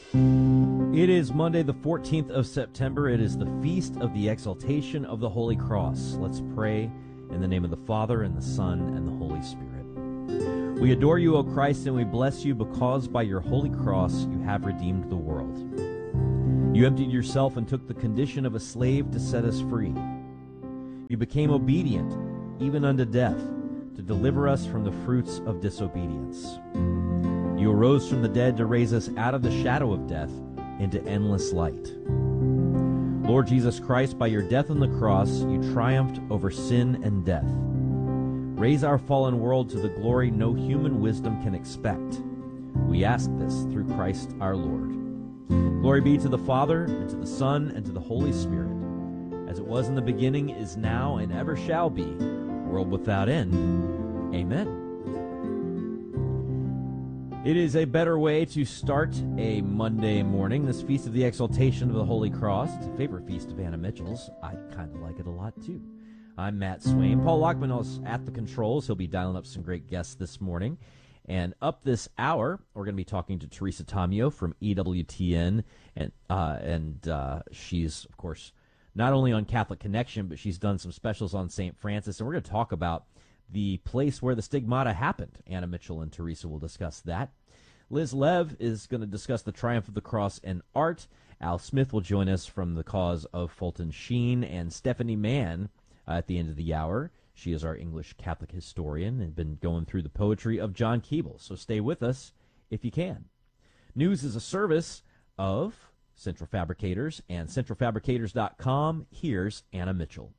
It is Monday, the 14th of September. It is the Feast of the Exaltation of the Holy Cross. Let's pray in the name of the Father, and the Son, and the Holy Spirit. We adore you, O Christ, and we bless you because by your holy cross you have redeemed the world. You emptied yourself and took the condition of a slave to set us free. You became obedient, even unto death, to deliver us from the fruits of disobedience. You arose from the dead to raise us out of the shadow of death into endless light. Lord Jesus Christ, by your death on the cross, you triumphed over sin and death. Raise our fallen world to the glory no human wisdom can expect. We ask this through Christ our Lord. Glory be to the Father, and to the Son, and to the Holy Spirit, as it was in the beginning, is now, and ever shall be, world without end. Amen. It is a better way to start a Monday morning, this Feast of the Exaltation of the Holy Cross. It's a favorite feast of Anna Mitchell's. I kind of like it a lot, too. I'm Matt Swain. Paul Lockman is at the controls. He'll be dialing up some great guests this morning. And up this hour, we're going to be talking to Teresa Tomeo from EWTN. And she's, of course, not only on Catholic Connection, but she's done some specials on St. Francis. And we're going to talk about the place where the stigmata happened. Anna Mitchell and Teresa will discuss that. Liz Lev is going to discuss the triumph of the cross in art. Al Smith will join us from the cause of Fulton Sheen, and Stephanie Mann at the end of the hour. She is our English Catholic historian and been going through the poetry of John Keble. So stay with us if you can. News is a service of Central Fabricators and centralfabricators.com. Here's Anna Mitchell.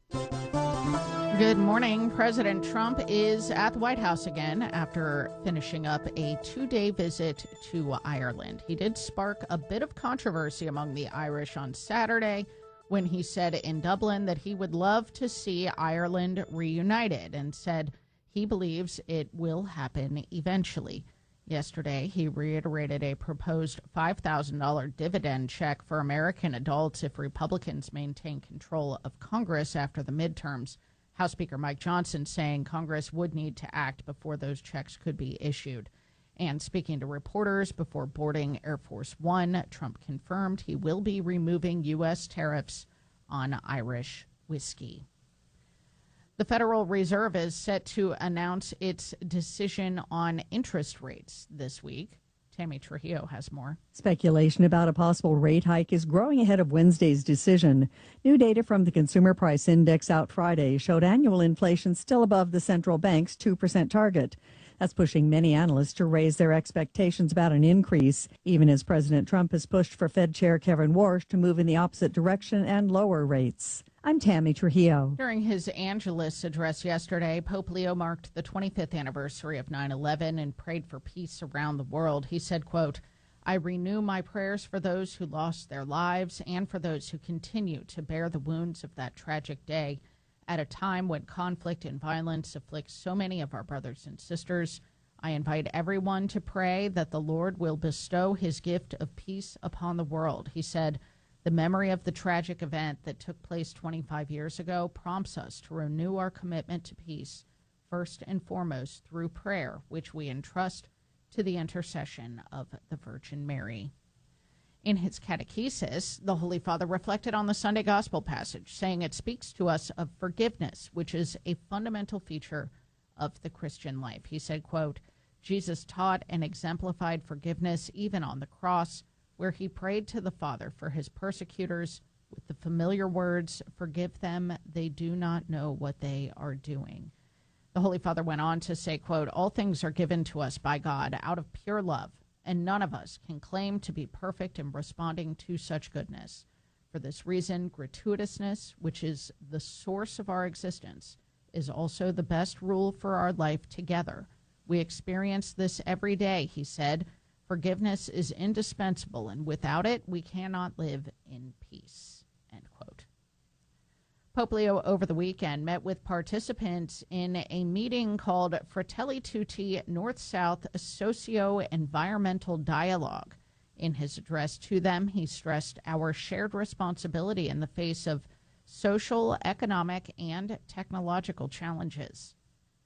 Good morning. President Trump is at the White House again after finishing up a 2-day visit to Ireland. He did spark a bit of controversy among the Irish on Saturday when he said in Dublin that he would love to see Ireland reunited and said he believes it will happen eventually. Yesterday, he reiterated a proposed $5,000 dividend check for American adults if Republicans maintain control of Congress after the midterms. House Speaker Mike Johnson saying Congress would need to act before those checks could be issued. And speaking to reporters before boarding Air Force One, Trump confirmed he will be removing U.S. tariffs on Irish whiskey. The Federal Reserve is set to announce its decision on interest rates this week. Tammy Trujillo has more. Speculation about a possible rate hike is growing ahead of Wednesday's decision. New data from the Consumer Price Index out Friday showed annual inflation still above the central bank's 2% target. That's pushing many analysts to raise their expectations about an increase, even as President Trump has pushed for Fed Chair Kevin Warsh to move in the opposite direction and lower rates. I'm Tammy Trujillo. During his Angelus address yesterday, Pope Leo marked the 25th anniversary of 9/11 and prayed for peace around the world. He said, quote, "I renew my prayers for those who lost their lives and for those who continue to bear the wounds of that tragic day. At a time when conflict and violence afflicts so many of our brothers and sisters, I invite everyone to pray that the Lord will bestow his gift of peace upon the world." He said, "The memory of the tragic event that took place 25 years ago prompts us to renew our commitment to peace, first and foremost through prayer, which we entrust to the intercession of the Virgin Mary." In his catechesis, the Holy Father reflected on the Sunday Gospel passage, saying it speaks to us of forgiveness, which is a fundamental feature of the Christian life. He said, quote, "Jesus taught and exemplified forgiveness even on the cross, where he prayed to the Father for his persecutors with the familiar words, 'Forgive them, they do not know what they are doing.'" The Holy Father went on to say, quote, "All things are given to us by God out of pure love, and none of us can claim to be perfect in responding to such goodness. For this reason, gratuitousness, which is the source of our existence, is also the best rule for our life together. We experience this every day," he said. "Forgiveness is indispensable, and without it, we cannot live in peace," end quote. Pope Leo over the weekend met with participants in a meeting called Fratelli Tutti North-South Socio-Environmental Dialogue. In his address to them, he stressed our shared responsibility in the face of social, economic, and technological challenges.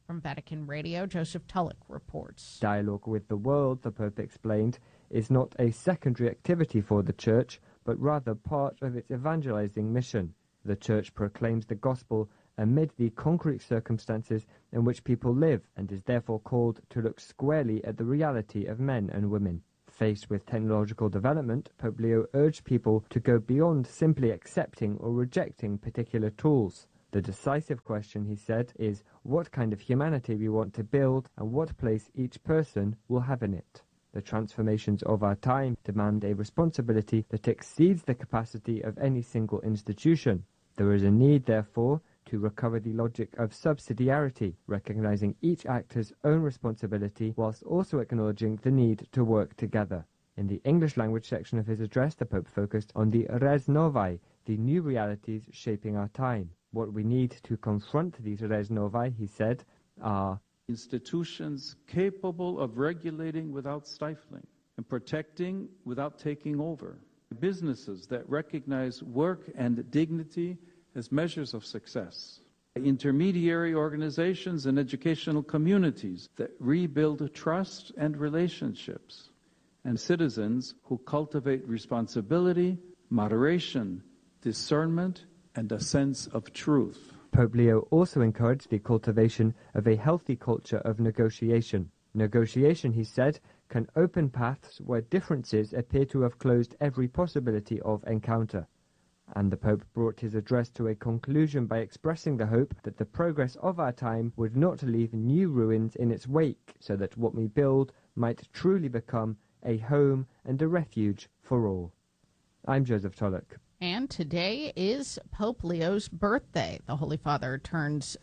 From Vatican Radio, Joseph Tulloch reports. Dialogue with the world, the Pope explained, is not a secondary activity for the Church, but rather part of its evangelizing mission. The Church proclaims the gospel amid the concrete circumstances in which people live and is therefore called to look squarely at the reality of men and women. Faced with technological development, Pope Leo urged people to go beyond simply accepting or rejecting particular tools. The decisive question, he said, is what kind of humanity we want to build and what place each person will have in it. The transformations of our time demand a responsibility that exceeds the capacity of any single institution. There is a need, therefore, to recover the logic of subsidiarity, recognizing each actor's own responsibility whilst also acknowledging the need to work together. In the English language section of his address, the Pope focused on the res novae, the new realities shaping our time. What we need to confront these res novae, he said, are institutions capable of regulating without stifling and protecting without taking over. Businesses that recognize work and dignity as measures of success. Intermediary organizations and educational communities that rebuild trust and relationships. And citizens who cultivate responsibility, moderation, discernment, and a sense of truth. Pope Leo also encouraged the cultivation of a healthy culture of negotiation. Negotiation, he said, can open paths where differences appear to have closed every possibility of encounter. And the Pope brought his address to a conclusion by expressing the hope that the progress of our time would not leave new ruins in its wake, so that what we build might truly become a home and a refuge for all. I'm Joseph Tulloch. And today is Pope Leo's birthday. The Holy Father turns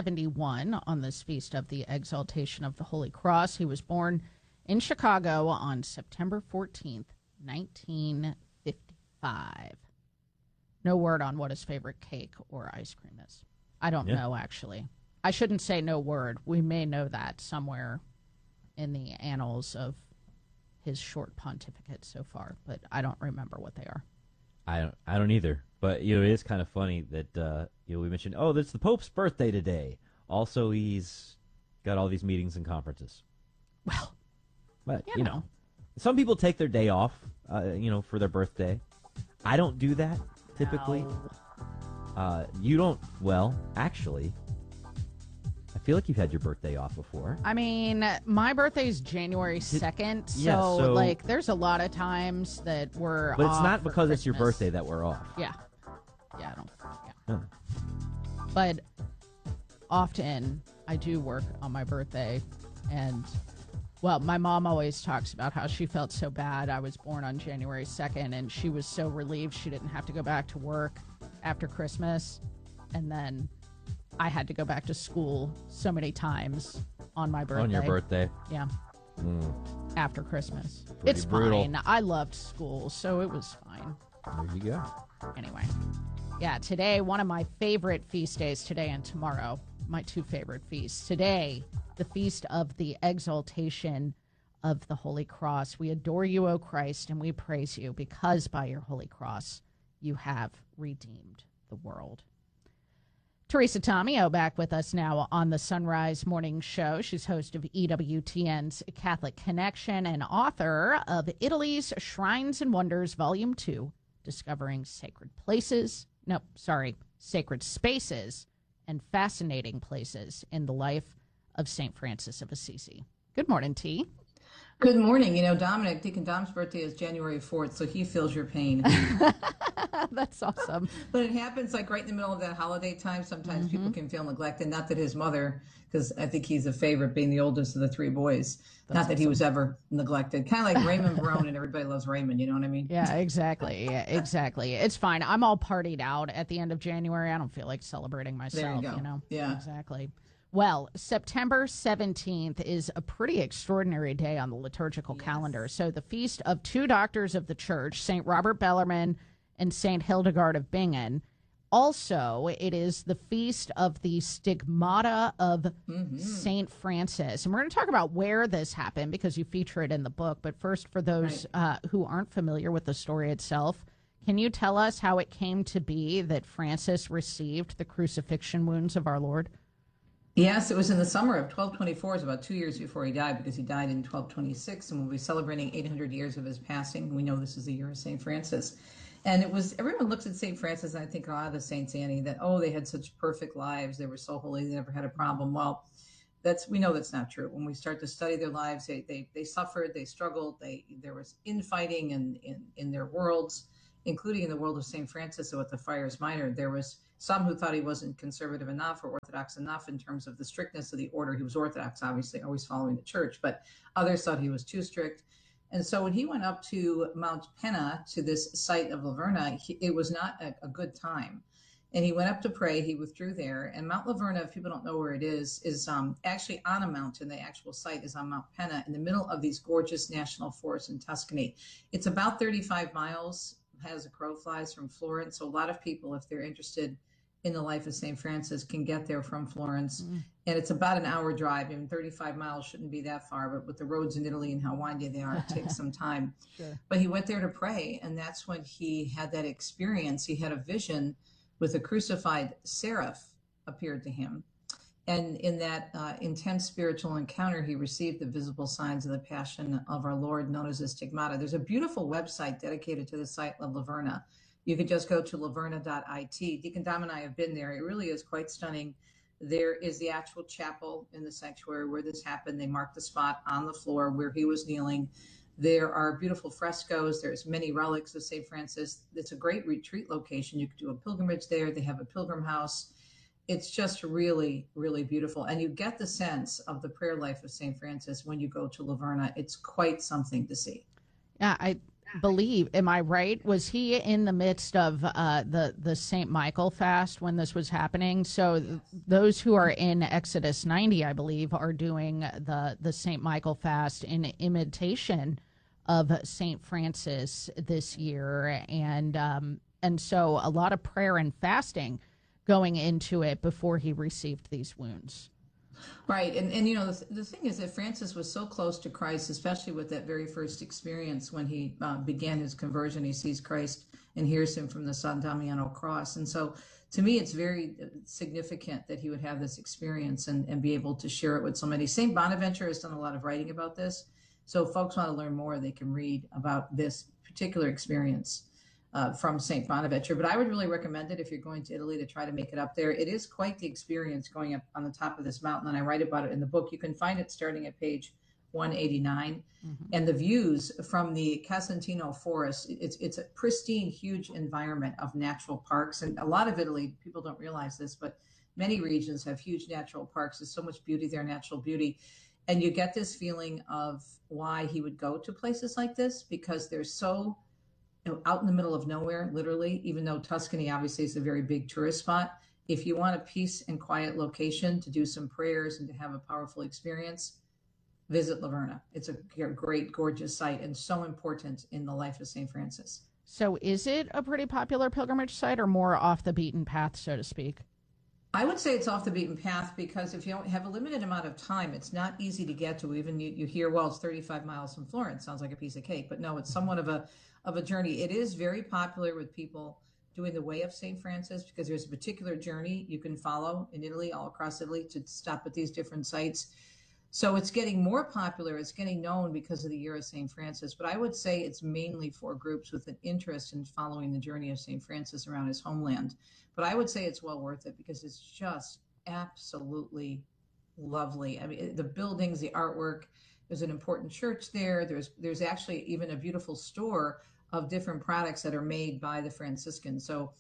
71 on this feast of the Exaltation of the Holy Cross. He was born in Chicago on September 14th, 1955. No word on what his favorite cake or ice cream is. I don't know, actually. I shouldn't say no word. We may know that somewhere in the annals of his short pontificate so far, but I don't remember what they are. I don't either. But, it is kind of funny that, we mentioned, it's the Pope's birthday today. Also, he's got all these meetings and conferences. Well, but, some people take their day off, for their birthday. I don't do that, typically. No. You don't, well, actually, I feel like you've had your birthday off before. I mean, my birthday is January 2nd, so there's a lot of times that we're But off it's not for because it's your Christmas. birthday that we're off. Yeah, I don't. Yeah. Oh. But often I do work on my birthday, and my mom always talks about how she felt so bad. I was born on January 2nd, and she was so relieved she didn't have to go back to work after Christmas, and then I had to go back to school so many times on my birthday. On your birthday. Yeah. After Christmas. Pretty It's brutal. fine. I loved school, so it was fine. There you go. Anyway. Yeah, today, one of my favorite feast days, today and tomorrow, my two favorite feasts. Today, the feast of the Exaltation of the Holy Cross. We adore you, O Christ, and we praise you because by your Holy Cross you have redeemed the world. Teresa Tomeo back with us now on the Sunrise Morning Show. She's host of EWTN's Catholic Connection and author of Italy's Shrines and Wonders, Volume 2, Discovering Sacred Spaces and Fascinating Places in the Life of St. Francis of Assisi. Good morning, T. Good morning. Dominic, Deacon Dom's birthday is January 4th, so he feels your pain. That's awesome. But it happens right in the middle of that holiday time. Sometimes people can feel neglected. Not that his mother, because I think he's a favorite, being the oldest of the three boys. Not that he was ever neglected. Kind of like Raymond Barone, and everybody loves Raymond. You know what I mean? Yeah, exactly. It's fine. I'm all partied out at the end of January. I don't feel like celebrating myself. There you go. Yeah. Exactly. Well, September 17th is a pretty extraordinary day on the liturgical calendar. So the feast of two doctors of the church, St. Robert Bellarmine and St. Hildegard of Bingen. Also, it is the feast of the Stigmata of St. Francis. And we're going to talk about where this happened because you feature it in the book. But first, for those who aren't familiar with the story itself, can you tell us how it came to be that Francis received the crucifixion wounds of our Lord? Yes, it was in the summer of 1224, it's about 2 years before he died, because he died in 1226, and we'll be celebrating 800 years of his passing. We know this is the year of St. Francis. And it was, everyone looks at St. Francis, and I think a lot of the saints, Annie, that, oh, they had such perfect lives, they were so holy, they never had a problem. Well, we know that's not true. When we start to study their lives, they suffered, they struggled, there was infighting in their worlds, including in the world of St. Francis. So at the Friars Minor, there was some who thought he wasn't conservative enough or orthodox enough in terms of the strictness of the order. He was orthodox, obviously, always following the church, but others thought he was too strict. And so when he went up to Mount Penna, to this site of Laverna, it was not a good time. And he went up to pray. He withdrew there. And Mount Laverna, if people don't know where it is actually on a mountain. The actual site is on Mount Penna, in the middle of these gorgeous national forests in Tuscany. It's about 35 miles, as a crow flies, from Florence. So a lot of people, if they're interested in the life of St. Francis, can get there from Florence. And it's about an hour drive. I mean, 35 miles shouldn't be that far, but with the roads in Italy and how windy they are, it takes some time. Sure. But he went there to pray, and that's when he had that experience. He had a vision with a crucified seraph appeared to him. And in that intense spiritual encounter, he received the visible signs of the passion of our Lord, known as the Stigmata. There's a beautiful website dedicated to the site of Laverna. You could just go to laverna.it. Deacon Dom and I have been there. It really is quite stunning. There is the actual chapel in the sanctuary where this happened. They marked the spot on the floor where he was kneeling. There are beautiful frescoes. There's many relics of St. Francis. It's a great retreat location. You could do a pilgrimage there. They have a pilgrim house. It's just really, really beautiful. And you get the sense of the prayer life of St. Francis when you go to Laverna. It's quite something to see. Yeah, I believe, am I right? Was he in the midst of the St. Michael fast when this was happening? So those who are in Exodus 90, I believe, are doing the St. Michael fast in imitation of St. Francis this year. And so a lot of prayer and fasting going into it before he received these wounds. Right. And you know, the thing is that Francis was so close to Christ, especially with that very first experience when he began his conversion. He sees Christ and hears him from the San Damiano cross. And so to me, it's very significant that he would have this experience and be able to share it with so many. St. Bonaventure has done a lot of writing about this. So if folks want to learn more, they can read about this particular experience from St. Bonaventure. But I would really recommend it if you're going to Italy to try to make it up there. It is quite the experience going up on the top of this mountain, and I write about it in the book. You can find it starting at page 189. And the views from the Casentino forest, it's a pristine, huge environment of natural parks. And a lot of Italy, people don't realize this, but many regions have huge natural parks. There's so much beauty there, natural beauty. And you get this feeling of why he would go to places like this, because they're so out in the middle of nowhere, literally, even though Tuscany obviously is a very big tourist spot. If you want a peace and quiet location to do some prayers and to have a powerful experience, visit Laverna. It's a great, gorgeous site and so important in the life of St. Francis. So is it a pretty popular pilgrimage site or more off the beaten path, so to speak? I would say it's off the beaten path because if you don't have a limited amount of time, it's not easy to get to. Even you hear, well, it's 35 miles from Florence. Sounds like a piece of cake, but no, it's somewhat of a journey. It is very popular with people doing the Way of St. Francis because there's a particular journey you can follow in Italy, all across Italy, to stop at these different sites. So it's getting more popular. It's getting known because of the year of St. Francis. But I would say it's mainly for groups with an interest in following the journey of St. Francis around his homeland. But I would say it's well worth it because it's just absolutely lovely. I mean, the buildings, the artwork. There's an important church there. There's actually even a beautiful store of different products that are made by the Franciscans. So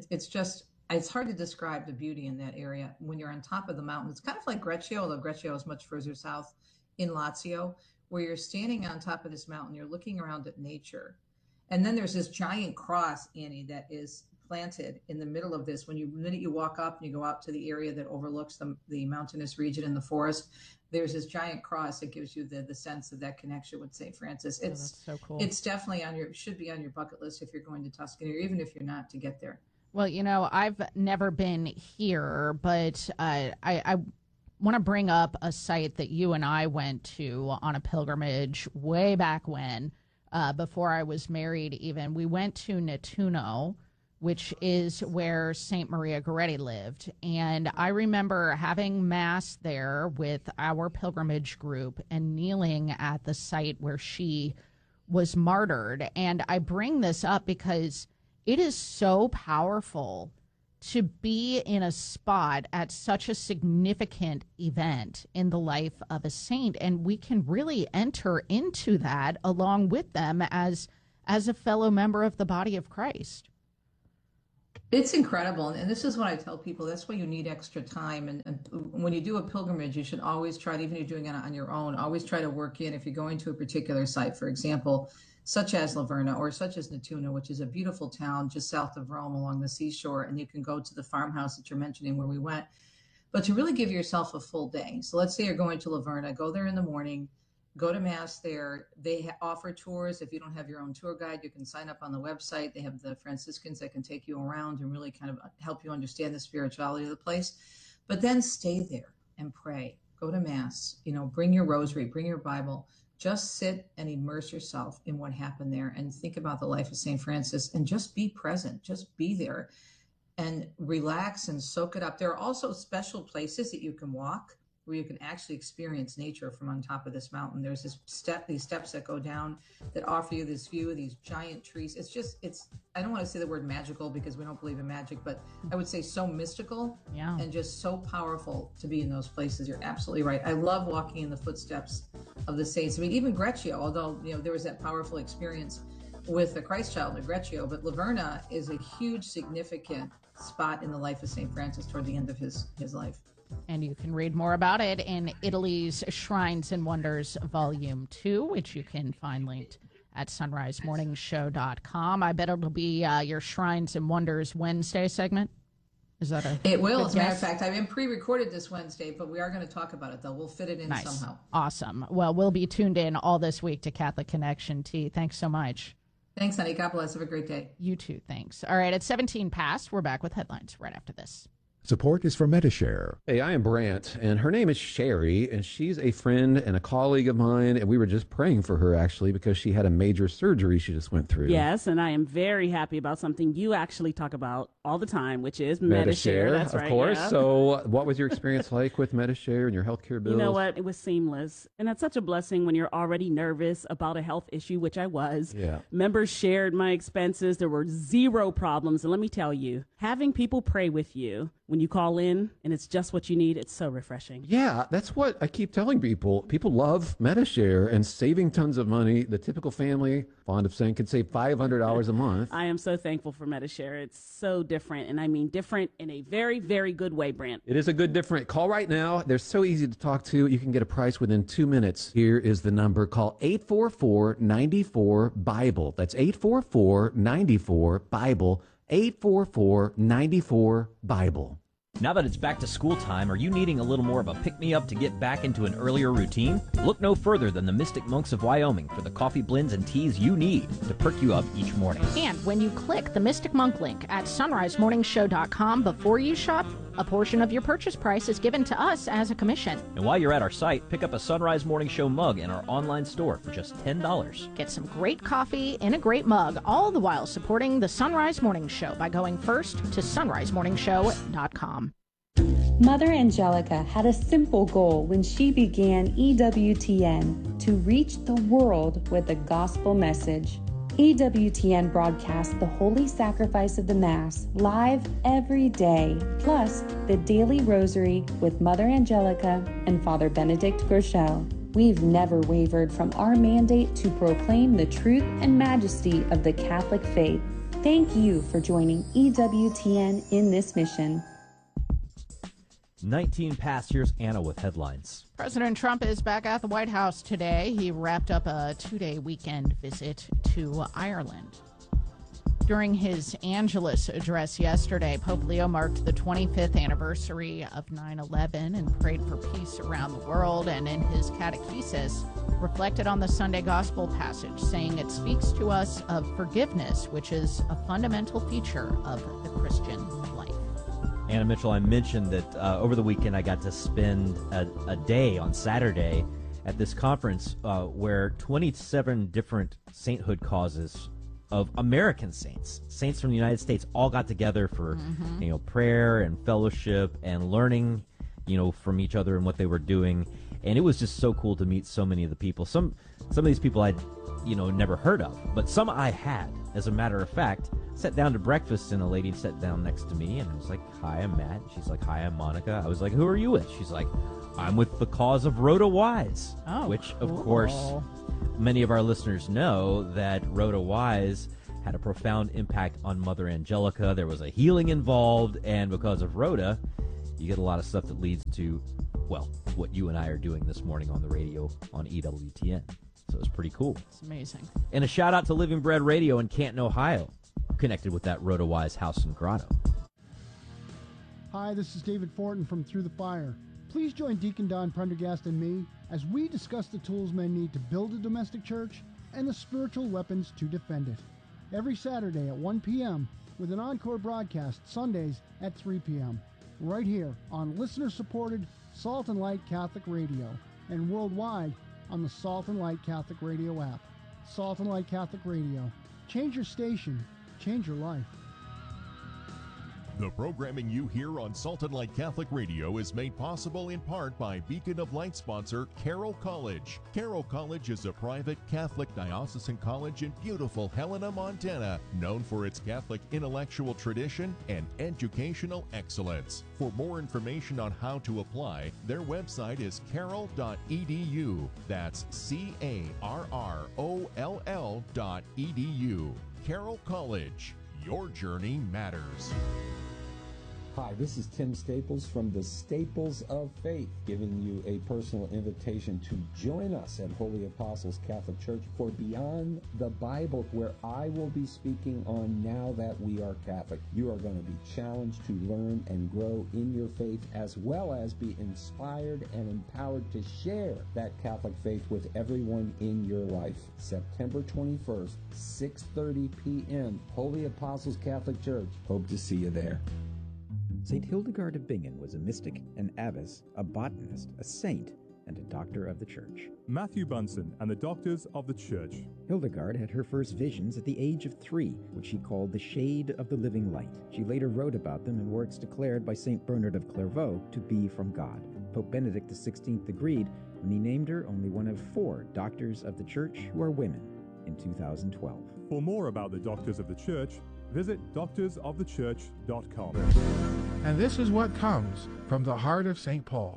it's hard to describe the beauty in that area when you're on top of the mountain. It's kind of like Greccio, although Greccio is much further south in Lazio, where you're standing on top of this mountain, you're looking around at nature. And then there's this giant cross, Annie, that is planted in the middle of this. The minute you walk up and you go out to the area that overlooks the mountainous region in the forest, there's this giant cross that gives you the sense of that connection with St. Francis. It's so cool. It's definitely should be on your bucket list if you're going to Tuscany, or even if you're not, to get there. Well, you know, I've never been here, but I want to bring up a site that you and I went to on a pilgrimage way back when, before I was married even. We went to Nettuno, which is where St. Maria Goretti lived. And I remember having Mass there with our pilgrimage group and kneeling at the site where she was martyred. And I bring this up because it is so powerful to be in a spot at such a significant event in the life of a saint. And we can really enter into that along with them as a fellow member of the body of Christ. It's incredible. And this is what I tell people. That's why you need extra time. And when you do a pilgrimage, you should always try, even if you're doing it on your own, always try to work in, if you're going to a particular site, for example, such as Laverna or such as Nettuno, which is a beautiful town just south of Rome along the seashore. And you can go to the farmhouse that you're mentioning where we went, but to really give yourself a full day. So let's say you're going to Laverna, go there in the morning, go to Mass there. They offer tours. If you don't have your own tour guide, you can sign up on the website. They have the Franciscans that can take you around and really kind of help you understand the spirituality of the place. But then stay there and pray. Go to Mass, bring your rosary, bring your Bible. Just sit and immerse yourself in what happened there and think about the life of St. Francis and just be present. Just be there and relax and soak it up. There are also special places that you can walk where you can actually experience nature from on top of this mountain. There's these steps that go down that offer you this view of these giant trees. It's I don't want to say the word magical because we don't believe in magic, but I would say so mystical and just so powerful to be in those places. You're absolutely right. I love walking in the footsteps of the saints. I mean, even Greccio, although, there was that powerful experience with the Christ child at Greccio, but Laverna is a huge, significant spot in the life of St. Francis toward the end of his life. And you can read more about it in Italy's Shrines and Wonders Volume 2, which you can find linked at sunrisemorningshow.com. I bet it'll be your Shrines and Wonders Wednesday segment. Is that It will. As a matter of fact, I've been pre-recorded this Wednesday, but we are going to talk about it, though. We'll fit it in somehow. Awesome. Well, we'll be tuned in all this week to Catholic Connection. T. Thanks so much. Thanks, honey. God bless. Have a great day. You too. Thanks. All right. At 17 past, we're back with headlines right after this. Support is for Medi-Share. Hey, I am Brant, and her name is Sherry, and she's a friend and a colleague of mine, and we were just praying for her, actually, because she had a major surgery she just went through. Yes, and I am very happy about something you actually talk about all the time, which is Medi-Share. That's right, of course. Yeah. So what was your experience like with Medi-Share and your healthcare bills? You know what? It was seamless, and that's such a blessing when you're already nervous about a health issue, which I was. Yeah. Members shared my expenses. There were zero problems, and let me tell you, having people pray with you when you call in and it's just what you need, it's so refreshing. Yeah, that's what I keep telling people. People love Medi-Share and saving tons of money. The typical family, fond of saying, can save $500 a month. I am so thankful for Medi-Share. It's so different, and I mean different in a very, very good way, Brant. It is a good different. Call right now. They're so easy to talk to. You can get a price within 2 minutes. Here is the number. Call 844-94-BIBLE. That's 844-94-BIBLE. 844-94-BIBLE. Now that it's back to school time, are you needing a little more of a pick-me-up to get back into an earlier routine? Look no further than the Mystic Monks of Wyoming for the coffee blends and teas you need to perk you up each morning. And when you click the Mystic Monk link at sunrisemorningshow.com before you shop, a portion of your purchase price is given to us as a commission. And while you're at our site, pick up a Sunrise Morning Show mug in our online store for just $10. Get some great coffee in a great mug, all the while supporting the Sunrise Morning Show by going first to sunrisemorningshow.com. Mother Angelica had a simple goal when she began EWTN: to reach the world with the gospel message. EWTN broadcasts the Holy Sacrifice of the Mass live every day, plus the Daily Rosary with Mother Angelica and Father Benedict Groeschel. We've never wavered from our mandate to proclaim the truth and majesty of the Catholic faith. Thank you for joining EWTN in this mission. 19 past. Here's Anna with headlines. President Trump is back at the White House today. He wrapped up a 2-day weekend visit to Ireland. During his Angelus address yesterday, Pope Leo marked the 25th anniversary of 9/11 and prayed for peace around the world, and in his catechesis reflected on the Sunday Gospel passage, saying it speaks to us of forgiveness, which is a fundamental feature of the Christian life. Anna Mitchell, I mentioned that over the weekend I got to spend a day on Saturday at this conference where 27 different sainthood causes of American saints. Saints from the United States all got together for prayer and fellowship and learning, from each other and what they were doing. And it was just so cool to meet so many of the people. Some of these people I'd never heard of, but some I had. As a matter of fact, sat down to breakfast and a lady sat down next to me and I was like, "Hi, I'm Matt." She's like, "Hi, I'm Monica." I was like, "Who are you with?" She's like, "I'm with the Cause of Rhoda Wise." Which, of course, many of our listeners know that Rhoda Wise had a profound impact on Mother Angelica. There was a healing involved, and because of Rhoda, you get a lot of stuff that leads to, well, what you and I are doing this morning on the radio on EWTN. So it's pretty cool. It's amazing. And a shout out to Living Bread Radio in Canton, Ohio, connected with that Rhoda Wise house and grotto. Hi, this is David Fortin from Through the Fire. Please join Deacon Don Prendergast and me as we discuss the tools men need to build a domestic church and the spiritual weapons to defend it. Every Saturday at 1 p.m. with an encore broadcast Sundays at 3 p.m. right here on listener-supported Salt and Light Catholic Radio and worldwide on the Salt and Light Catholic Radio app. Salt and Light Catholic Radio. Change your station. Change your life. The programming you hear on Salt and Light Catholic Radio is made possible in part by Beacon of Light sponsor Carroll College. Carroll College is a private Catholic diocesan college in beautiful Helena, Montana, known for its Catholic intellectual tradition and educational excellence. For more information on how to apply, their website is carroll.edu. That's CARROLL.edu. Carroll College. Your journey matters. Hi, this is Tim Staples from the Staples of Faith, giving you a personal invitation to join us at Holy Apostles Catholic Church for Beyond the Bible, where I will be speaking on Now That We Are Catholic. You are going to be challenged to learn and grow in your faith, as well as be inspired and empowered to share that Catholic faith with everyone in your life. September 21st, 6:30 p.m., Holy Apostles Catholic Church. Hope to see you there. St. Hildegard of Bingen was a mystic, an abbess, a botanist, a saint, and a doctor of the Church. Matthew Bunsen and the Doctors of the Church. Hildegard had her first visions at the age of 3, which she called the shade of the living light. She later wrote about them in works declared by St. Bernard of Clairvaux to be from God. Pope Benedict XVI agreed when he named her only one of 4 doctors of the Church who are women in 2012. For more about the Doctors of the Church, visit doctorsofthechurch.com. And this is what comes from the heart of St. Paul.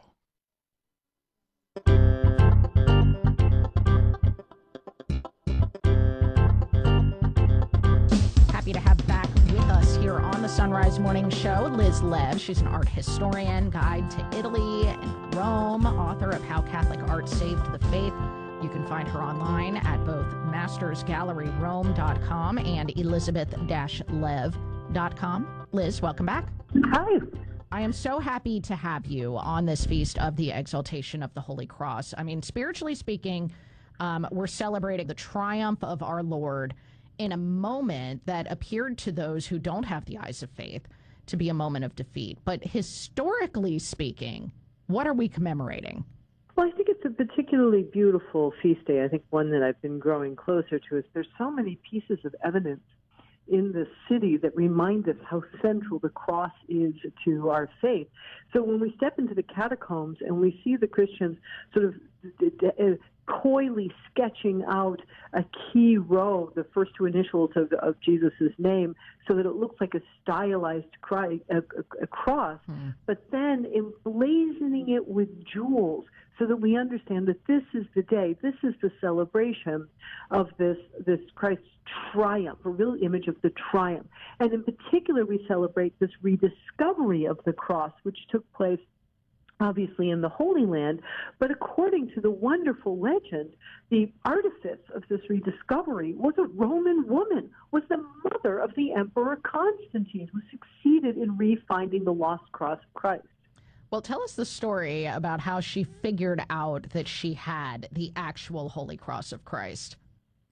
Happy to have back with us here on the Sunrise Morning Show, Liz Lev. She's an art historian, guide to Italy and Rome, author of How Catholic Art Saved the Faith. You can find her online at both mastersgalleryrome.com and elizabeth-lev.com. Liz, welcome back. Hi. I am so happy to have you on this feast of the Exaltation of the Holy Cross. I mean, spiritually speaking, we're celebrating the triumph of our Lord in a moment that appeared to those who don't have the eyes of faith to be a moment of defeat. But historically speaking, what are we commemorating? Well, I think it's a particularly beautiful feast day. I think one that I've been growing closer to is there's so many pieces of evidence in the city that remind us how central the cross is to our faith. So when we step into the catacombs and we see the Christians sort of coyly sketching out a key row, the first 2 initials of Jesus' name, so that it looks like a stylized cross, but then emblazoning it with jewels so that we understand that this is the day, this is the celebration of this Christ's triumph, a real image of the triumph. And in particular, we celebrate this rediscovery of the cross, which took place obviously in the Holy Land, but according to the wonderful legend, the artifice of this rediscovery was a Roman woman, was the mother of the Emperor Constantine, who succeeded in re-finding the lost cross of Christ. Well, tell us the story about how she figured out that she had the actual Holy Cross of Christ.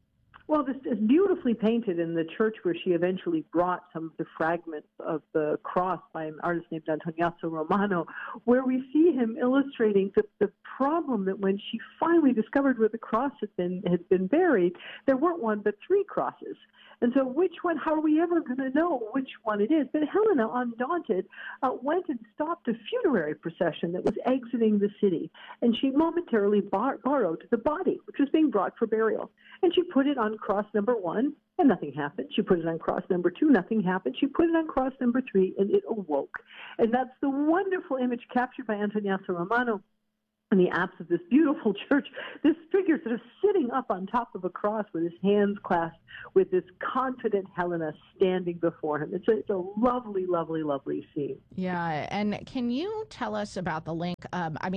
Well, this is beautifully painted in the church where she eventually brought some of the fragments of the cross by an artist named Antoniazzo Romano, where we see him illustrating the problem that when she finally discovered where the cross had been buried, there weren't one but three crosses. And so which one, how are we ever going to know which one it is? But Helena, undaunted, went and stopped a funerary procession that was exiting the city. And she momentarily borrowed the body, which was being brought for burial. And she put it on cross number 1, and nothing happened. She put it on cross number 2, nothing happened. She put it on cross number 3, and it awoke. And that's the wonderful image captured by Antoniazzo Romano in the apse of this beautiful church, this figure sort of sitting up on top of a cross with his hands clasped, with this confident Helena standing before him. It's a lovely, lovely, lovely scene. Yeah, and can you tell us about the link?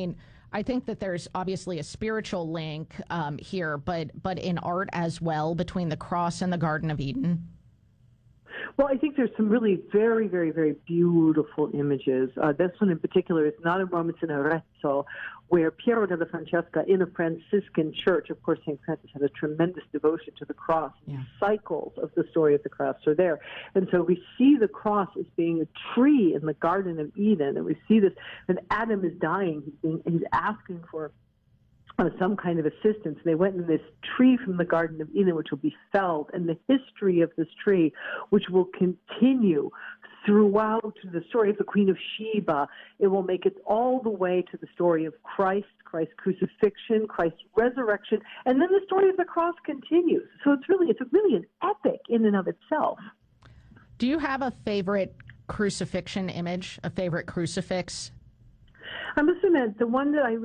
I think that there's obviously a spiritual link here, but in art as well, between the cross and the Garden of Eden. Well, I think there's some really very, very, very beautiful images. This one in particular is not in Rome, it's in Arezzo, where Piero della Francesca, in a Franciscan church, of course, St. Francis had a tremendous devotion to the cross. Yeah. Cycles of the story of the cross are there. And so we see the cross as being a tree in the Garden of Eden, and we see this, when Adam is dying, he's asking for some kind of assistance. They went in this tree from the Garden of Eden, which will be felled, and the history of this tree, which will continue throughout the story of the Queen of Sheba. It will make it all the way to the story of Christ's crucifixion, Christ's resurrection, and then the story of the cross continues. So it's really an epic in and of itself. Do you have a favorite crucifixion image, a favorite crucifix? I must admit, the one that I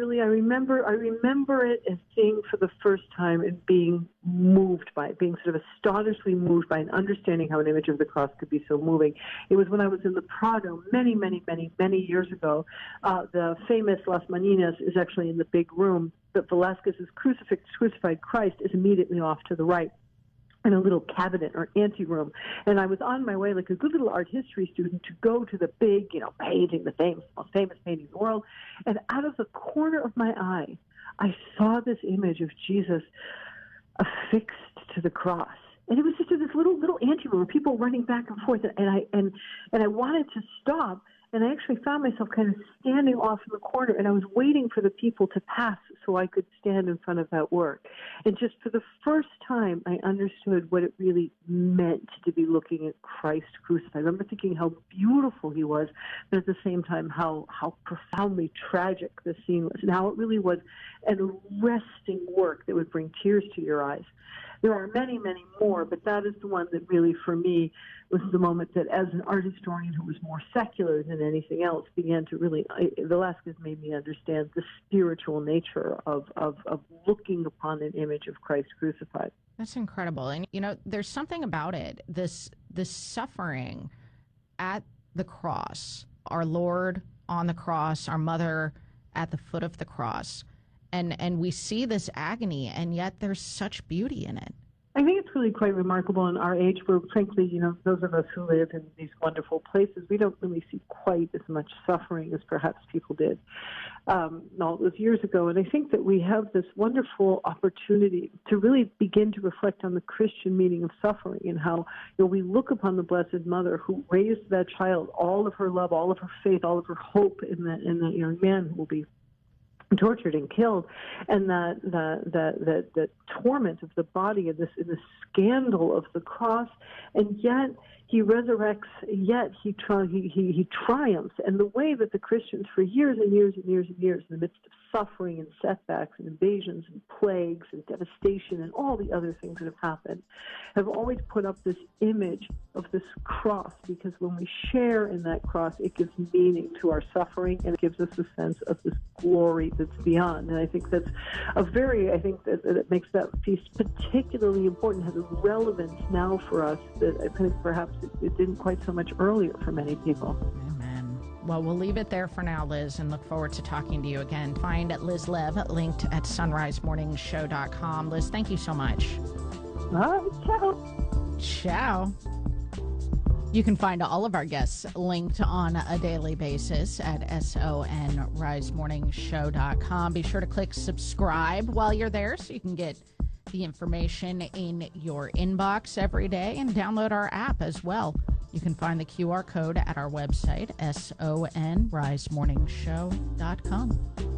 remember it as seeing for the first time and being moved by it, being sort of astonishingly moved by, and understanding how an image of the cross could be so moving. It was when I was in the Prado many, many, many, many years ago. The famous Las Maninas is actually in the big room, but Velázquez's crucified Christ is immediately off to the right, in a little cabinet or anteroom. And I was on my way, like a good little art history student, to go to the big, painting, the most famous painting in the world. And out of the corner of my eye, I saw this image of Jesus affixed to the cross. And it was just in this little anteroom where people were running back and forth. And I wanted to stop. And I actually found myself kind of standing off in the corner, and I was waiting for the people to pass so I could stand in front of that work. And just for the first time, I understood what it really meant to be looking at Christ crucified. I remember thinking how beautiful he was, but at the same time how profoundly tragic the scene was, and how it really was an arresting work that would bring tears to your eyes. There are many, many more, but that is the one that really, for me, was the moment that, as an art historian who was more secular than anything else, began to really, Velázquez made me understand the spiritual nature of looking upon an image of Christ crucified. That's incredible. And, there's something about it, this suffering at the cross, our Lord on the cross, our mother at the foot of the cross. And we see this agony, and yet there's such beauty in it. I think it's really quite remarkable in our age where, frankly, those of us who live in these wonderful places, we don't really see quite as much suffering as perhaps people did all those years ago. And I think that we have this wonderful opportunity to really begin to reflect on the Christian meaning of suffering, and how we look upon the Blessed Mother who raised that child, all of her love, all of her faith, all of her hope in that young man who will be tortured and killed, and that torment of the body, and the scandal of the cross, and yet he resurrects, yet he triumphs. And the way that the Christians, for years and years and years and years, in the midst of suffering and setbacks and invasions and plagues and devastation and all the other things that have happened, have always put up this image of this cross, because when we share in that cross, it gives meaning to our suffering, and it gives us a sense of this glory that's beyond. And I think that's that makes that feast particularly important, has a relevance now for us that I think perhaps it didn't quite so much earlier for many people. Amen. Well, we'll leave it there for now, Liz, and look forward to talking to you again. Find Liz Lev linked at sunrisemorningshow.com. Liz, thank you so much. Ciao. Ciao. You can find all of our guests linked on a daily basis at sonrisemorningshow.com. Be sure to click subscribe while you're there so you can get the information in your inbox every day and download our app as well. You can find the QR code at our website, sonrisemorningshow.com.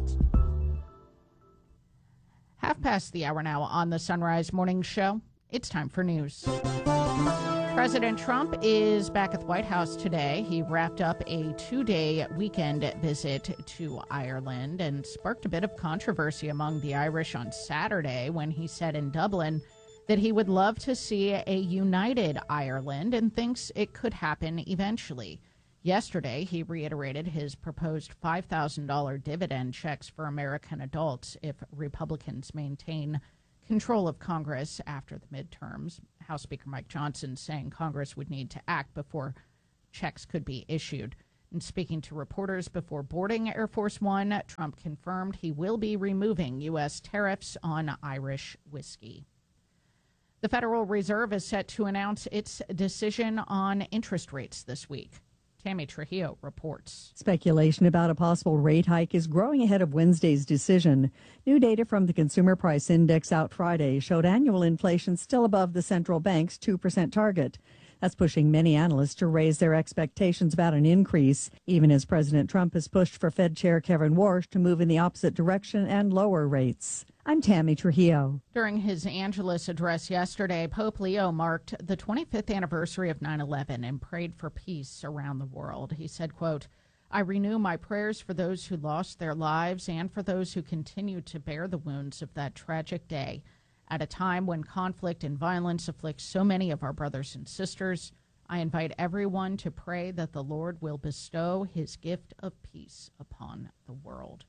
Half past the hour now on the Sunrise Morning Show. It's time for news. President Trump is back at the White House today. He wrapped up a 2-day weekend visit to Ireland and sparked a bit of controversy among the Irish on Saturday when he said in Dublin that he would love to see a united Ireland and thinks it could happen eventually. Yesterday, he reiterated his proposed $5,000 dividend checks for American adults if Republicans maintain control of Congress after the midterms. House Speaker Mike Johnson saying Congress would need to act before checks could be issued. And speaking to reporters before boarding Air Force One, Trump confirmed he will be removing U.S. tariffs on Irish whiskey. The Federal Reserve is set to announce its decision on interest rates this week. Tammy Trujillo reports. Speculation about a possible rate hike is growing ahead of Wednesday's decision. New data from the Consumer Price Index out Friday showed annual inflation still above the central bank's 2% target. That's pushing many analysts to raise their expectations about an increase, even as President Trump has pushed for Fed Chair Kevin Warsh to move in the opposite direction and lower rates. I'm Tammy Trujillo. During his Angelus address yesterday, Pope Leo marked the 25th anniversary of 9/11 and prayed for peace around the world. He said, quote, "I renew my prayers for those who lost their lives and for those who continue to bear the wounds of that tragic day. At a time when conflict and violence afflict so many of our brothers and sisters, I invite everyone to pray that the Lord will bestow his gift of peace upon the world."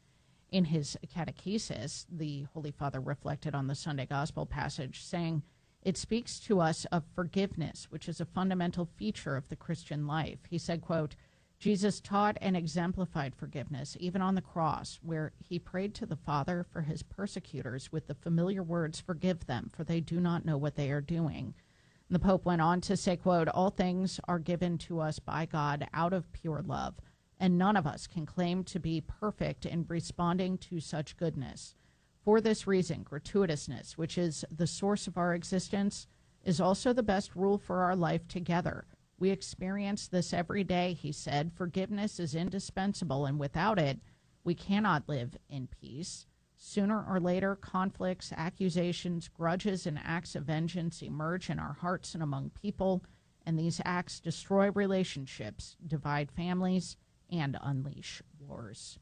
In his catechesis, the Holy Father reflected on the Sunday Gospel passage, saying, "It speaks to us of forgiveness, which is a fundamental feature of the Christian life." He said, quote, "Jesus taught and exemplified forgiveness, even on the cross, where he prayed to the Father for his persecutors with the familiar words, 'Forgive them, for they do not know what they are doing.'" And the Pope went on to say, quote, "All things are given to us by God out of pure love, and none of us can claim to be perfect in responding to such goodness. For this reason, gratuitousness, which is the source of our existence, is also the best rule for our life together. We experience this every day," he said. "Forgiveness is indispensable, and without it, we cannot live in peace. Sooner or later, conflicts, accusations, grudges, and acts of vengeance emerge in our hearts and among people, and these acts destroy relationships, divide families, and unleash wars."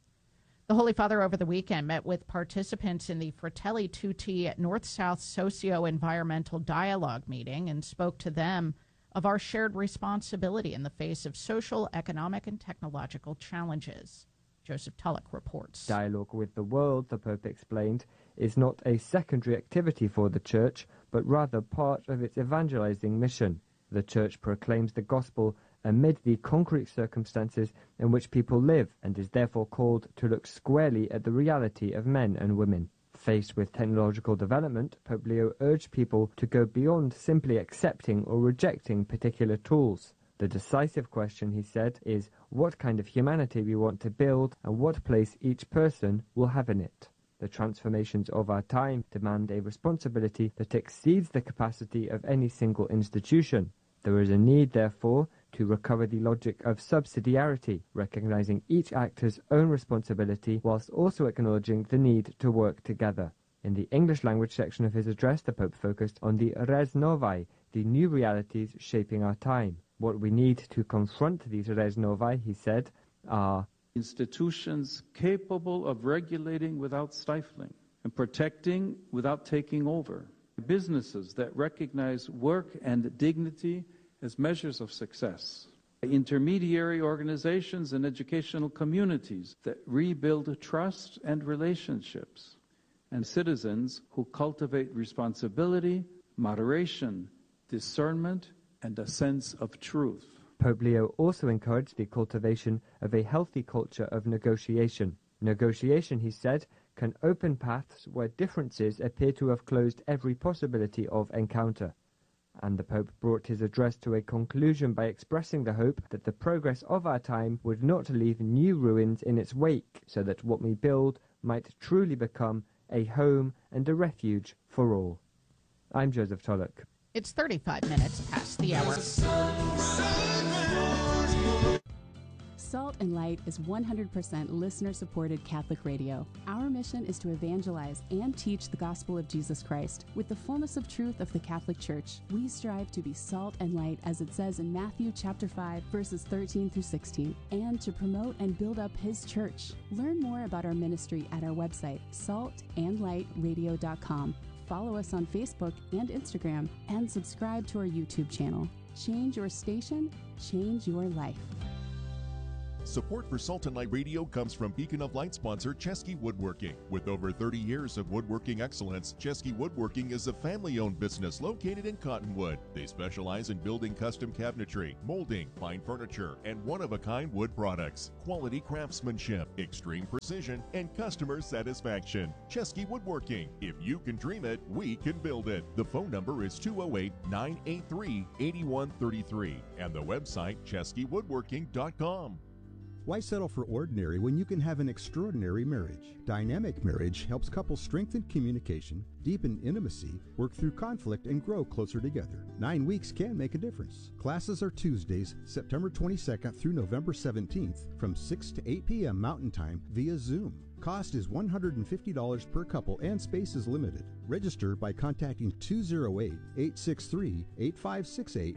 The Holy Father over the weekend met with participants in the Fratelli Tutti North-South Socio-Environmental Dialogue meeting and spoke to them of our shared responsibility in the face of social, economic, and technological challenges. Joseph Tulloch reports. Dialogue with the world, the Pope explained, is not a secondary activity for the Church, but rather part of its evangelizing mission. The Church proclaims the gospel amid the concrete circumstances in which people live and is therefore called to look squarely at the reality of men and women. Faced with technological development, Pope Leo urged people to go beyond simply accepting or rejecting particular tools. The decisive question, he said, is what kind of humanity we want to build and what place each person will have in it. The transformations of our time demand a responsibility that exceeds the capacity of any single institution. There is a need, therefore, to recover the logic of subsidiarity, recognizing each actor's own responsibility whilst also acknowledging the need to work together. In the English language section of his address, the Pope focused on the res novae, the new realities shaping our time. What we need to confront these res novae, he said, are institutions capable of regulating without stifling and protecting without taking over. Businesses that recognize work and dignity as measures of success. Intermediary organizations and educational communities that rebuild trust and relationships. And citizens who cultivate responsibility, moderation, discernment, and a sense of truth. Pope Leo also encouraged the cultivation of a healthy culture of negotiation. Negotiation, he said, can open paths where differences appear to have closed every possibility of encounter. And the Pope brought his address to a conclusion by expressing the hope that the progress of our time would not leave new ruins in its wake, so that what we build might truly become a home and a refuge for all. I'm Joseph Tulloch. It's 35 minutes past the hour. Salt and Light is 100% listener-supported Catholic radio. Our mission is to evangelize and teach the gospel of Jesus Christ. With the fullness of truth of the Catholic Church, we strive to be salt and light, as it says in Matthew chapter 5, verses 13 through 16, and to promote and build up His church. Learn more about our ministry at our website, saltandlightradio.com. Follow us on Facebook and Instagram, and subscribe to our YouTube channel. Change your station, change your life. Support for Salt and Light Radio comes from Beacon of Light sponsor Chesky Woodworking. With over 30 years of woodworking excellence, Chesky Woodworking is a family-owned business located in Cottonwood. They specialize in building custom cabinetry, molding, fine furniture, and one-of-a-kind wood products. Quality craftsmanship, extreme precision, and customer satisfaction. Chesky Woodworking. If you can dream it, we can build it. The phone number is 208-983-8133 and the website cheskywoodworking.com. Why settle for ordinary when you can have an extraordinary marriage? Dynamic Marriage helps couples strengthen communication, deepen intimacy, work through conflict, and grow closer together. 9 weeks can make a difference. Classes are Tuesdays, September 22nd through November 17th from 6 to 8 p.m. Mountain Time via Zoom. Cost is $150 per couple and space is limited. Register by contacting 208-863-8568,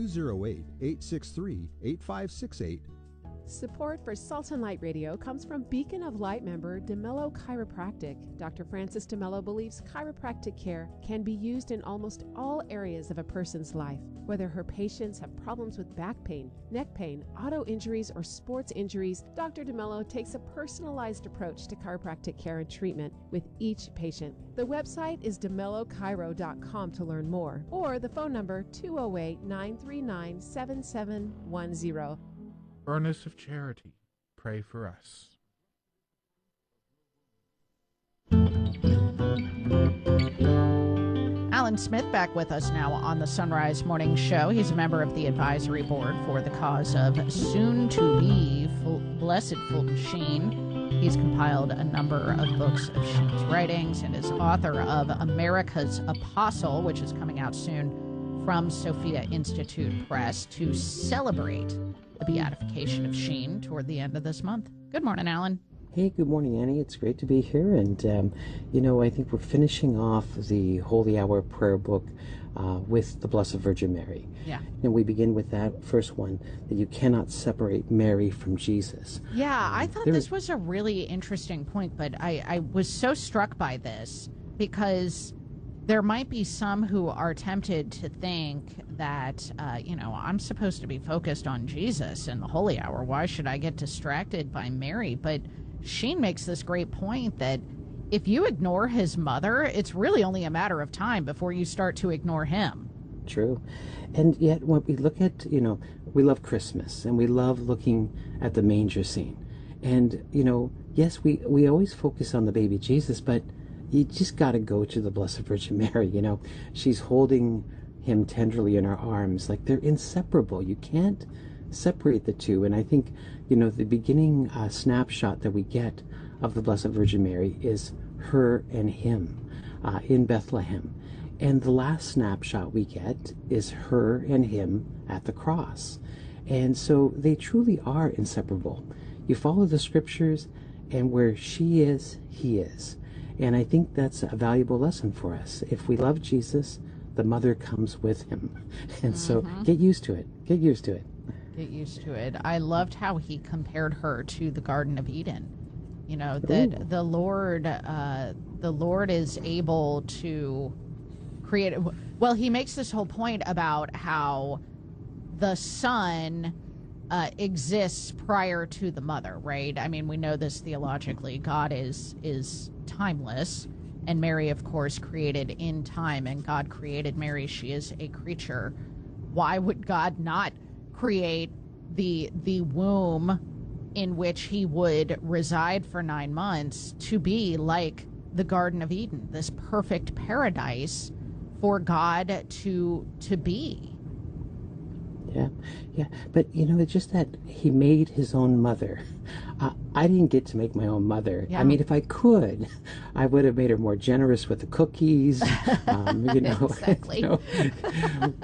208-863-8568. Support for Salt and Light Radio comes from Beacon of Light member DeMello Chiropractic. Dr. Francis DeMello believes chiropractic care can be used in almost all areas of a person's life. Whether her patients have problems with back pain, neck pain, auto injuries, or sports injuries, Dr. DeMello takes a personalized approach to chiropractic care and treatment with each patient. The website is DeMelloChiro.com to learn more, or the phone number 208-939-7710. Furnace of Charity, pray for us. Alan Smith back with us now on the Sunrise Morning Show. He's a member of the advisory board for the cause of soon-to-be Blessed Fulton Sheen. He's compiled a number of books of Sheen's writings and is author of America's Apostle, which is coming out soon from Sophia Institute Press to celebrate the beatification of Sheen toward the end of this month. Good morning, Alan. Hey, good morning, Annie. It's great to be here. And, I think we're finishing off the Holy Hour prayer book with the Blessed Virgin Mary. Yeah. And we begin with that first one, that you cannot separate Mary from Jesus. Yeah, I thought this was a really interesting point, but I was so struck by this because there might be some who are tempted to think that, I'm supposed to be focused on Jesus in the Holy Hour. Why should I get distracted by Mary? But Sheen makes this great point that if you ignore his mother, it's really only a matter of time before you start to ignore him. True. And yet when we look at, we love Christmas and we love looking at the manger scene. And, yes, we always focus on the baby Jesus, but you just got to go to the Blessed Virgin Mary. She's holding him tenderly in her arms. Like, they're inseparable. You can't separate the two. And I think, the beginning snapshot that we get of the Blessed Virgin Mary is her and him in Bethlehem. And the last snapshot we get is her and him at the cross. And so they truly are inseparable. You follow the scriptures, and where she is, he is. And I think that's a valuable lesson for us. If we love Jesus, the mother comes with him. And so get used to it. Get used to it. Get used to it. I loved how he compared her to the Garden of Eden. That the Lord is able to create. Well, he makes this whole point about how the Son exists prior to the mother, right? I mean, we know this theologically. God is timeless, and Mary, of course, created in time, and God created Mary. She is a creature. Why would God not create the womb in which he would reside for 9 months to be like the Garden of Eden, this perfect paradise for God to be? Yeah. But, it's just that he made his own mother. I didn't get to make my own mother. Yeah. I mean, if I could, I would have made her more generous with the cookies, you know. Exactly. You know.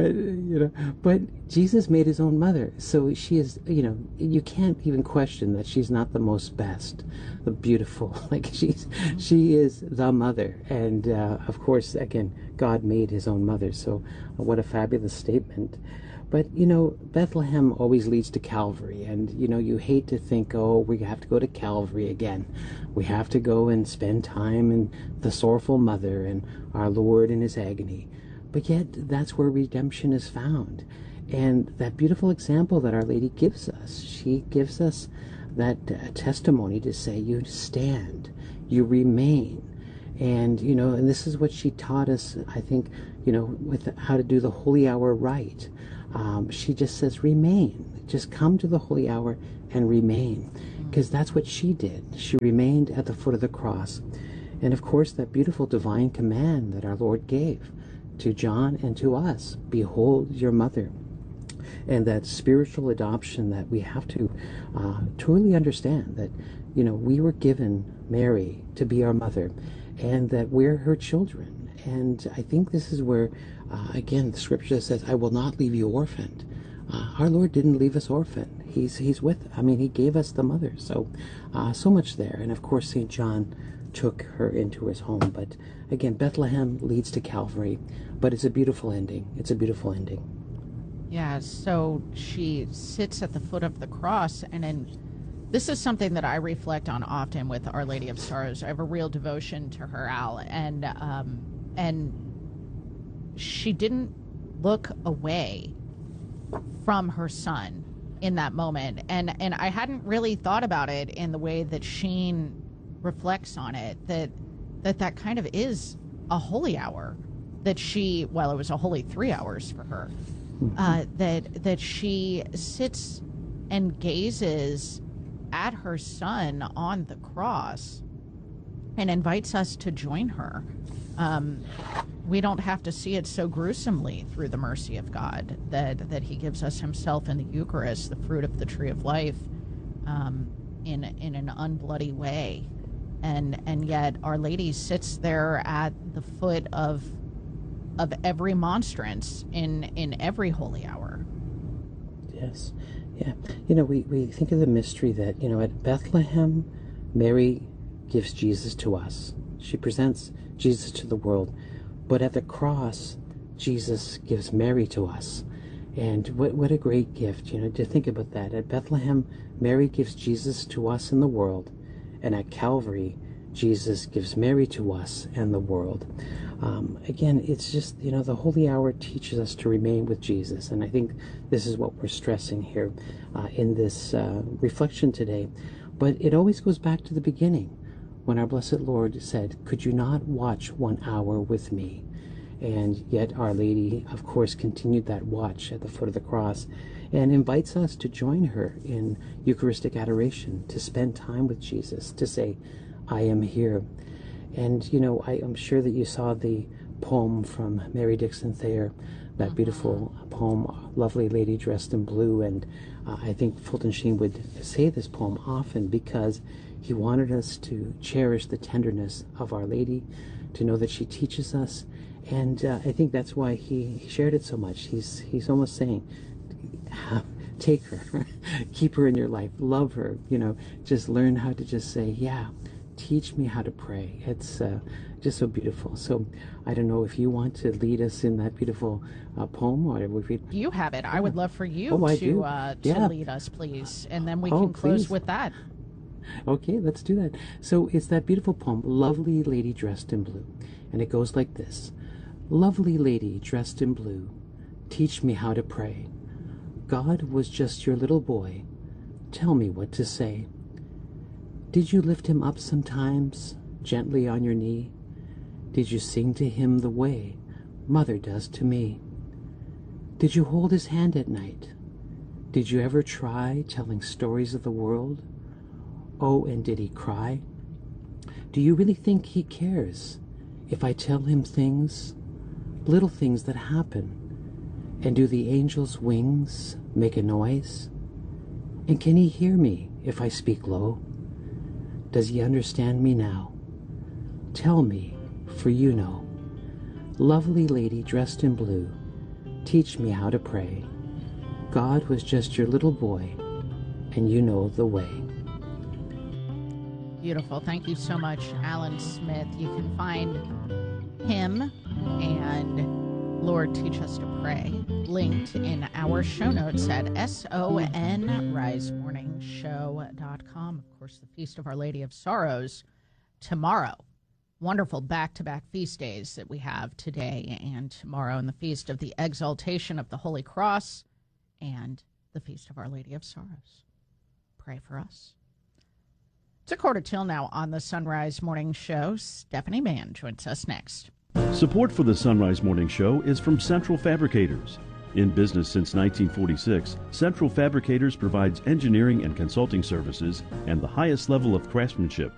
But Jesus made his own mother, so she is. You know, you can't even question that she's not the most best, the beautiful. Like she is the mother, and of course, again, God made his own mother. So, what a fabulous statement. But, you know, Bethlehem always leads to Calvary. And, you know, you hate to think, oh, we have to go to Calvary again. We have to go and spend time in the sorrowful mother and our Lord in his agony. But yet, that's where redemption is found. And that beautiful example that Our Lady gives us, she gives us that testimony to say, you stand, you remain. And, you know, and this is what she taught us, I think, you know, with how to do the holy hour right. She just says, remain. Just come to the holy hour and remain. Because that's what she did. She remained at the foot of the cross. And of course, that beautiful divine command that our Lord gave to John and to us, behold your mother. And that spiritual adoption that we have to truly understand that, you know, we were given Mary to be our mother and that we're her children. And I think this is where, again, the scripture says, I will not leave you orphaned. Our Lord didn't leave us orphaned. He's with, I mean, he gave us the mother. So, so much there. And of course, St. John took her into his home. But again, Bethlehem leads to Calvary. But it's a beautiful ending. It's a beautiful ending. Yeah, so she sits at the foot of the cross, and then this is something that I reflect on often with Our Lady of Sorrows. I have a real devotion to her, Al, and she didn't look away from her son in that moment, and I hadn't really thought about it in the way that Sheen reflects on it, that kind of is a holy hour, that she, well, it was a holy 3 hours for her, that she sits and gazes at her son on the cross and invites us to join her. We don't have to see it so gruesomely through the mercy of God, that he gives us himself in the Eucharist, the fruit of the tree of life, in an unbloody way. And yet Our Lady sits there at the foot of every monstrance in every holy hour. Yes. Yeah. You know, we think of the mystery that, you know, at Bethlehem, Mary gives Jesus to us. She presents Jesus to the world. But at the cross, Jesus gives Mary to us. And what a great gift, you know, to think about that. At Bethlehem, Mary gives Jesus to us in the world. And at Calvary, Jesus gives Mary to us and the world. Again, it's just, you know, the holy hour teaches us to remain with Jesus. And I think this is what we're stressing here in this reflection today. But it always goes back to the beginning when our Blessed Lord said, could you not watch 1 hour with me? And yet Our Lady, of course, continued that watch at the foot of the cross and invites us to join her in Eucharistic adoration, to spend time with Jesus, to say, I am here. And, you know, I am sure that you saw the poem from Mary Dixon Thayer, that beautiful poem, Lovely Lady Dressed in Blue. And I think Fulton Sheen would say this poem often because he wanted us to cherish the tenderness of Our Lady, to know that she teaches us. And I think that's why he shared it so much. He's almost saying, take her, keep her in your life, love her, you know, just learn how to just say, yeah, teach me how to pray. It's just so beautiful. So I don't know if you want to lead us in that beautiful poem, or if we... You have it. I would love for you to lead us, please. And then we can close with that. Okay, let's do that. So it's that beautiful poem, Lovely Lady Dressed in Blue. And it goes like this. Lovely lady dressed in blue, teach me how to pray. God was just your little boy. Tell me what to say. Did you lift him up sometimes, gently on your knee? Did you sing to him the way Mother does to me? Did you hold his hand at night? Did you ever try telling stories of the world? Oh, and did he cry? Do you really think he cares if I tell him things, little things that happen? And do the angels' wings make a noise? And can he hear me if I speak low? Does he understand me now? Tell me, for you know. Lovely lady dressed in blue, teach me how to pray. God was just your little boy, and you know the way. Beautiful. Thank you so much, Alan Smith. You can find him and Lord Teach Us to Pray linked in our show notes at sonrisemorningshow.com. Of course, the Feast of Our Lady of Sorrows tomorrow. Wonderful back-to-back feast days that we have today and tomorrow, and the Feast of the Exaltation of the Holy Cross and the Feast of Our Lady of Sorrows. Pray for us. It's 1:15 now on the Sunrise Morning Show. Stephanie Mann joins us next. Support for the Sunrise Morning Show is from Central Fabricators. In business since 1946, Central Fabricators provides engineering and consulting services and the highest level of craftsmanship